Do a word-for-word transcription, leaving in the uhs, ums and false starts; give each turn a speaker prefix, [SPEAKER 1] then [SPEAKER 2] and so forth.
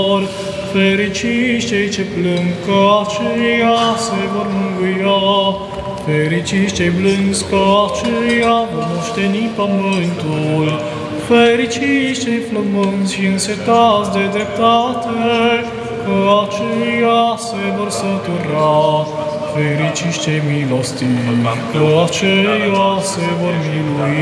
[SPEAKER 1] Fericiți cei ce plâng, că aceia se vor mângâia. Fericiți cei blânzi, că aceia vor moșteni pământul. Fericiți cei flămânzi și însetați de dreptate, că aceia se vor sătura. Fericiți cei milostivi, că aceia se vor milui.